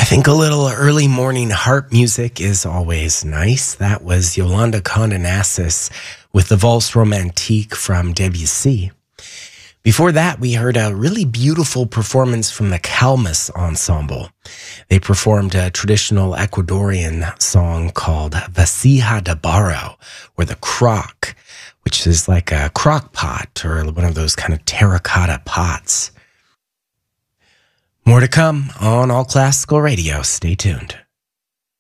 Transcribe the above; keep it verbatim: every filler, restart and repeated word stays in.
think a little early morning harp music is always nice. That was Yolanda Condonassis with the Valse Romantique from Debussy. Before that, we heard a really beautiful performance from the Kalmus Ensemble. They performed a traditional Ecuadorian song called Vasija de Barro, or the crock, which is like a crock pot or one of those kind of terracotta pots. More to come on All Classical Radio. Stay tuned.